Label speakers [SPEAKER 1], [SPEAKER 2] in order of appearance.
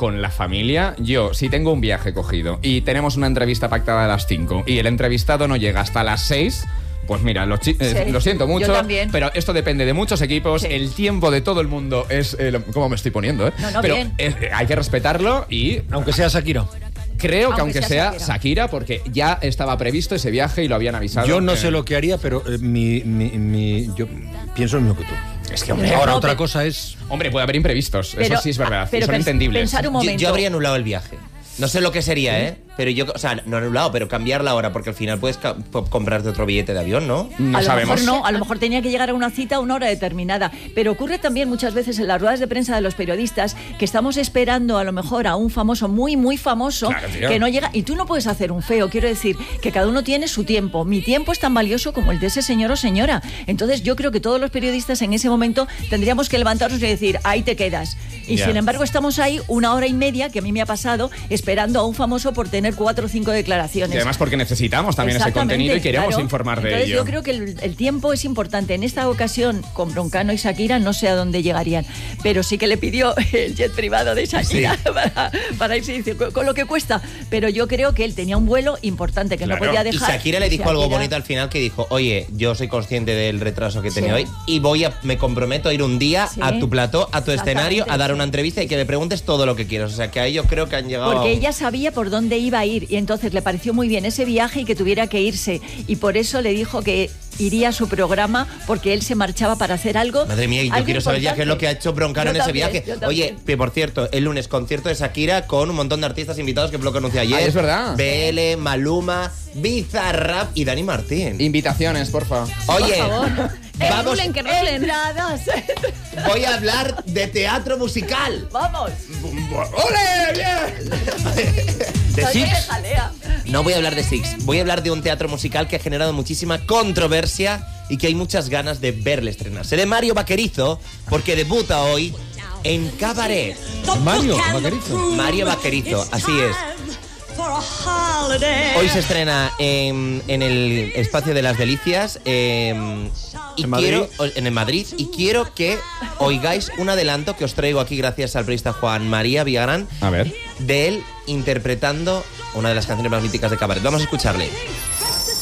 [SPEAKER 1] con la familia, yo, si tengo un viaje cogido y tenemos una entrevista pactada a las 5 y el entrevistado no llega hasta las 6... Pues mira, lo siento mucho, pero esto depende de muchos equipos. Sí. El tiempo de todo el mundo es... ¿Cómo me estoy poniendo?
[SPEAKER 2] No,
[SPEAKER 1] pero
[SPEAKER 2] bien.
[SPEAKER 1] Hay que respetarlo y...
[SPEAKER 3] Aunque sea Shakira.
[SPEAKER 1] Creo que aunque sea Shakira, porque ya estaba previsto ese viaje y lo habían avisado.
[SPEAKER 3] Yo no sé lo que haría, pero yo pienso lo mismo que tú.
[SPEAKER 1] Es que, hombre,
[SPEAKER 3] ahora otra cosa es...
[SPEAKER 1] Hombre, puede haber imprevistos, eso sí es verdad, pero son entendibles.
[SPEAKER 2] Pensar un momento.
[SPEAKER 4] Yo habría anulado el viaje. No sé lo que sería, ¿eh? Pero yo, o sea, no anulado, pero cambiar la hora, porque al final puedes comprarte otro billete de avión, ¿no?
[SPEAKER 1] No sabemos.
[SPEAKER 2] A lo mejor tenía que llegar a una cita a una hora determinada. Pero ocurre también muchas veces en las ruedas de prensa de los periodistas que estamos esperando a lo mejor a un famoso muy, muy famoso, claro, que no llega. Y tú no puedes hacer un feo. Quiero decir que cada uno tiene su tiempo. Mi tiempo es tan valioso como el de ese señor o señora. Entonces yo creo que todos los periodistas en ese momento tendríamos que levantarnos y decir, ahí te quedas. Y sin embargo estamos ahí 1 hora y media, que a mí me ha pasado, esperando a un famoso por tener 4 o 5 declaraciones.
[SPEAKER 1] Y además porque necesitamos también ese contenido y queremos informar de
[SPEAKER 2] Entonces,
[SPEAKER 1] ello.
[SPEAKER 2] Yo creo que el tiempo es importante. En esta ocasión, con Broncano y Shakira, no sé a dónde llegarían, pero sí que le pidió el jet privado de Shakira para irse, con lo que cuesta. Pero yo creo que él tenía un vuelo importante que no podía dejar.
[SPEAKER 4] Y Shakira le dijo algo bonito al final, que dijo, oye, yo soy consciente del retraso que tenía hoy y me comprometo a ir un día a tu plató, a tu escenario, a dar una entrevista y que me preguntes todo lo que quieras. O sea, que ahí yo creo que han llegado...
[SPEAKER 2] Porque ella sabía por dónde iba a ir y entonces le pareció muy bien ese viaje y que tuviera que irse. Y por eso le dijo que iría a su programa porque él se marchaba para hacer algo.
[SPEAKER 4] Madre mía, y yo quiero saber ya qué es lo que ha hecho Broncano en ese viaje. Oye, que por cierto, el lunes concierto de Shakira con un montón de artistas invitados que lo conocí ayer.
[SPEAKER 1] Es verdad.
[SPEAKER 4] BL, Maluma, Bizarrap y Dani Martín.
[SPEAKER 1] Invitaciones, porfa.
[SPEAKER 4] Oye,
[SPEAKER 2] vamos. Que rulen.
[SPEAKER 4] Voy a hablar de teatro musical.
[SPEAKER 2] Vamos.
[SPEAKER 1] ¡Ole! ¡Bien!
[SPEAKER 4] ¿De Six? No voy a hablar de Six. Voy a hablar de un teatro musical que ha generado muchísima controversia y que hay muchas ganas de verle estrenarse. De Mario Vaquerizo, porque debuta hoy en Cabaret. Mario Vaquerizo, así es. Hoy se estrena en el Espacio de las Delicias en Madrid, y quiero que oigáis un adelanto que os traigo aquí gracias al periodista Juan María Villagrán,
[SPEAKER 1] a ver,
[SPEAKER 4] de él interpretando una de las canciones más míticas de Cabaret. Vamos a escucharle.